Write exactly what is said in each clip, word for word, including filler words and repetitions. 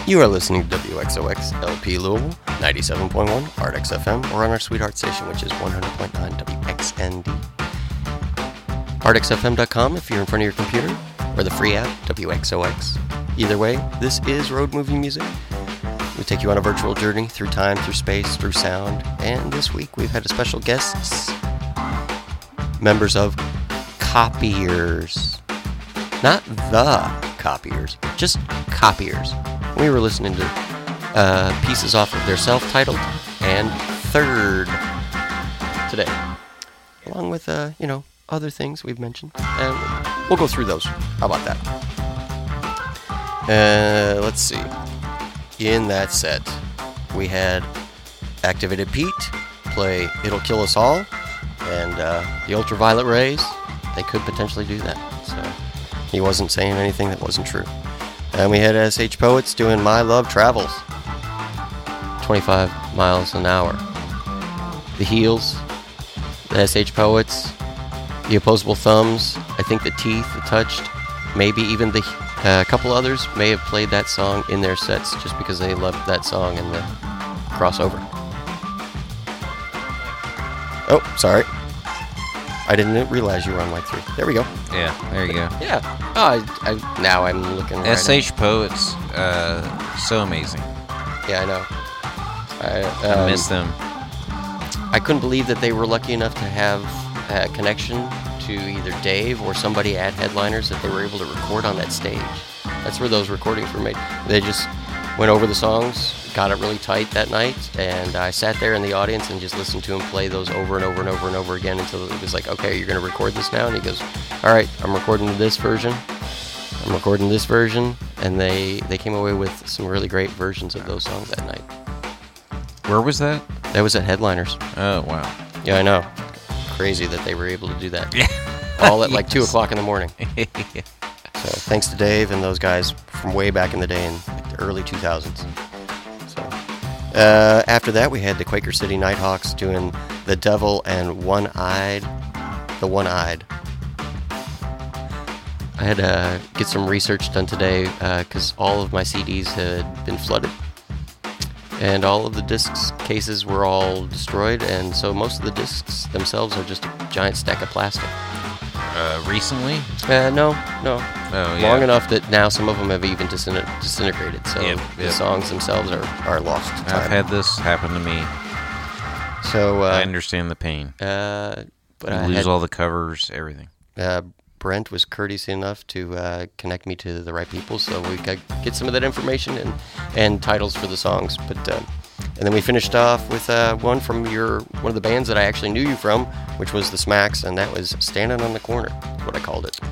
You are listening to W X O X L P Louisville, ninety-seven point one Art X F M, or on our sweetheart station, which is one hundred point nine W X N D. art x f m dot com if you're in front of your computer, or the free app, W X O X. Either way, this is Road Movie Music. We take you on a virtual journey through time, through space, through sound, and this week we've had a special guests, members of Copiers. Not the Copiers, just Copiers. We were listening to uh, pieces off of their self-titled and Third today, along with, uh, you know, other things we've mentioned, and we'll go through those. How about that? Uh, let's see. In that set, we had Activated Pete play It'll Kill Us All, and uh, the Ultraviolet Rays, they could potentially do that, so he wasn't saying anything that wasn't true. And we had S H Poets doing My Love Travels, twenty-five miles an hour. The Heels, the S H Poets, the Opposable Thumbs, I think the Teeth, the Touched, maybe even the uh, a couple others may have played that song in their sets just because they loved that song and the crossover. Oh, sorry. I didn't realize you were on mic three. There we go. Yeah, there you go. Yeah. Oh, I, I, now I'm looking right S H Poets, uh, so amazing. Yeah, I know. I, um, I miss them. I couldn't believe that they were lucky enough to have a connection to either Dave or somebody at Headliners that they were able to record on that stage. That's where those recordings were made. They just went over the songs, got it really tight that night, and I sat there in the audience and just listened to him play those over and over and over and over again until it was like, okay, you're going to record this now? And he goes, all right, I'm recording this version. I'm recording this version. And they, they came away with some really great versions of those songs that night. Where was that? That was at Headliners. Oh, wow. Yeah, I know. Crazy that they were able to do that. Yeah. All at like two o'clock in the morning. Yeah. So thanks to Dave and those guys from way back in the day in like the early two thousands. So uh, after that, we had the Quaker City Nighthawks doing The Devil and One-Eyed. The One-Eyed. I had to get some research done today because uh, all of my C Ds had been flooded. And all of the discs cases were all destroyed, and so most of the discs themselves are just a giant stack of plastic. Uh, recently? Uh, no, no. Oh, yeah. Long enough that now some of them have even disin- disintegrated, so Yep, the yep. songs themselves are, are lost to time. I've had this happen to me. So, uh, I understand the pain. Uh, but you I lose had, all the covers, everything. Uh, Brent was courteous enough to uh, connect me to the right people, so we could get some of that information and, and titles for the songs. But uh, and then we finished off with uh, one from your one of the bands that I actually knew you from, which was the Smacks, and that was Standing on the Corner, is what I called it.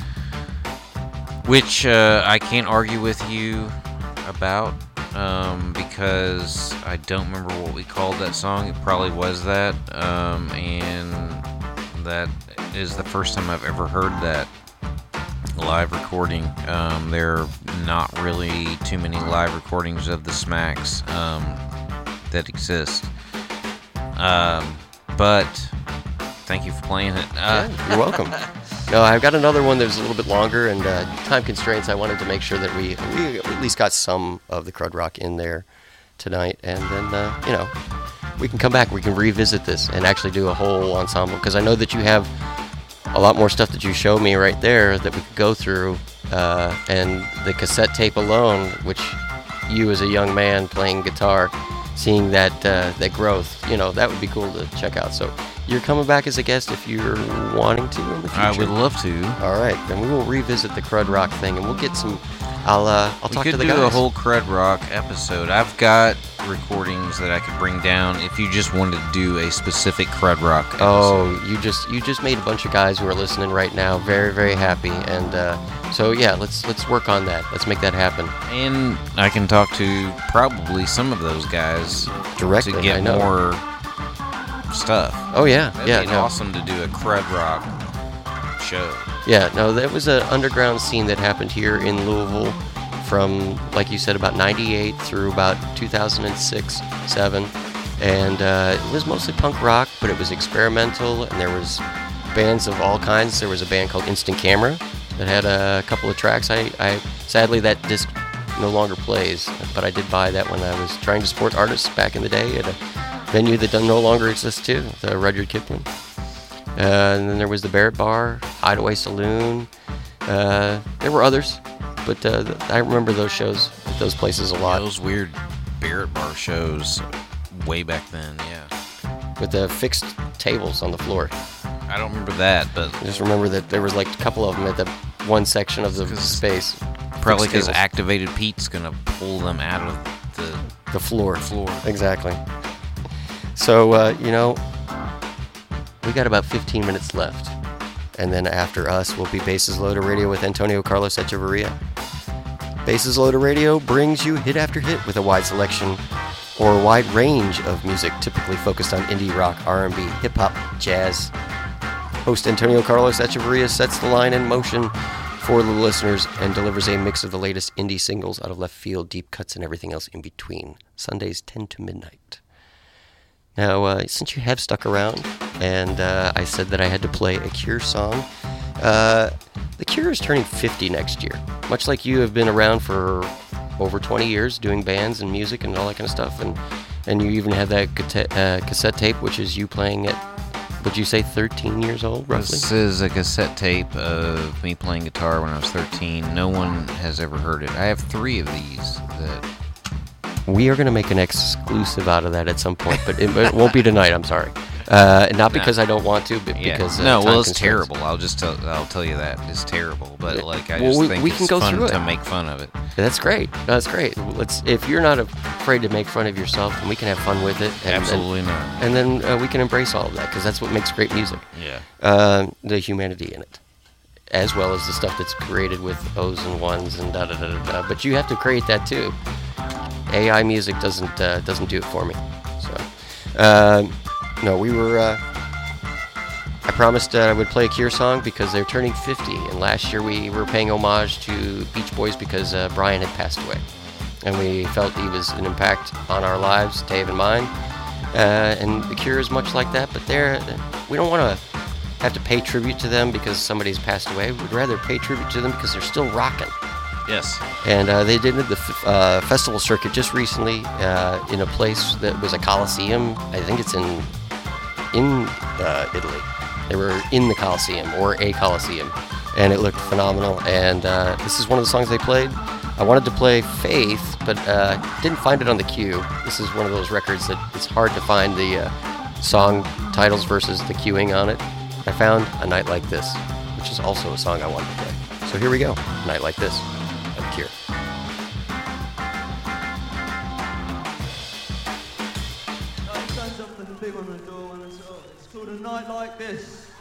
Which uh, I can't argue with you about um, because I don't remember what we called that song. It probably was that, um, and that is the first time I've ever heard that live recording. Um, there are not really too many live recordings of the Smacks um, that exist. Um, but thank you for playing it. Uh, Yeah, you're welcome. No, I've got another one that's a little bit longer, and uh, time constraints, I wanted to make sure that we, we at least got some of the crud rock in there tonight, and then, uh, you know, we can come back, we can revisit this and actually do a whole ensemble, because I know that you have a lot more stuff that you showed me right there that we could go through, uh, and the cassette tape alone, which you as a young man playing guitar, seeing that uh, that growth, you know, that would be cool to check out. So you're coming back as a guest if you're wanting to in the future. I would love to. All right, then we will revisit the crud rock thing, and we'll get some. I'll uh, I'll we talk could to the do guys. a whole crud rock episode. I've got recordings that I could bring down if you just wanted to do a specific crud rock episode. Oh, you just you just made a bunch of guys who are listening right now very very happy, and uh, so yeah, let's let's work on that. Let's make that happen And I can talk to probably some of those guys directly. to get I know. more stuff. Oh yeah, That'd yeah, be no. awesome to do a crud rock show. Yeah, no, there was an underground scene that happened here in Louisville from, like you said, about ninety-eight through about two thousand six, seven, and uh, it was mostly punk rock, but it was experimental, and there was bands of all kinds. There was a band called Instant Camera that had a couple of tracks. I, I sadly that disc no longer plays, but I did buy that when I was trying to support artists back in the day at a venue that no longer exists too, the Rudyard Kipling. Uh, and then there was the Barrett Bar, Hideaway Saloon. Uh, there were others, but uh, th- I remember those shows at those places a lot. Those weird Barrett Bar shows way back then, yeah. With the fixed tables on the floor. I don't remember that, but I just remember that there was like a couple of them at the one section of the space. Probably Fixed because tables. Activated Pete's gonna pull them out of the The floor. floor. Exactly. So, uh, you know, we got about fifteen minutes left. And then after us will be Bases Loaded Radio with Antonio Carlos Echeverria. Bases Loaded Radio brings you hit after hit with a wide selection or a wide range of music, typically focused on indie rock, R and B, hip-hop, jazz. Host Antonio Carlos Echeverria sets the line in motion for the listeners and delivers a mix of the latest indie singles out of left field, deep cuts, and everything else in between. Sundays ten to midnight. Now, uh, since you have stuck around, and uh, I said that I had to play a Cure song, uh, The Cure is turning fifty next year. Much like you have been around for over twenty years doing bands and music and all that kind of stuff, and, and you even have that cassette, uh, cassette tape, which is you playing at, would you say thirteen years old, roughly? This is a cassette tape of me playing guitar when I was thirteen. No one has ever heard it. I have three of these that... We are going to make an exclusive out of that at some point, but it, it won't be tonight, I'm sorry. Uh, not because No. I don't want to, but Yeah. because... Uh, no, time well, it's constraints. terrible. I'll just tell, I'll tell you that. It's terrible. But, Yeah. like, I Well, just we- think we it's can go fun through to it. make fun of it. That's great. That's great. Let's. If you're not afraid to make fun of yourself, then we can have fun with it. And, Absolutely not. And, and then uh, we can embrace all of that, because that's what makes great music. Yeah. Uh, the humanity in it, as well as the stuff that's created with O's and ones and da da da da da. But you have to create that too. A I music doesn't uh, doesn't do it for me. So, uh, no, we were. Uh, I promised uh, I would play a Cure song because they're turning fifty, and last year we were paying homage to Beach Boys because uh, Brian had passed away, and we felt he was an impact on our lives, Dave and mine. Uh, and the Cure is much like that, but they're we don't want to have to pay tribute to them because somebody's passed away. We'd rather pay tribute to them because they're still rocking. Yes. And uh, they did the f- uh, festival circuit just recently uh, in a place that was a Coliseum. I think it's in in uh, Italy. They were in the Coliseum or a Coliseum, and it looked phenomenal. And uh, this is one of the songs they played. I wanted to play Faith, but uh, didn't find it on the queue. This is one of those records that it's hard to find the uh, song titles versus the queuing on it. I found A Night Like This, which is also a song I wanted to play. So here we go, A Night Like This. Cure. I've done something big on the door when I saw it. It's called A Night Like This.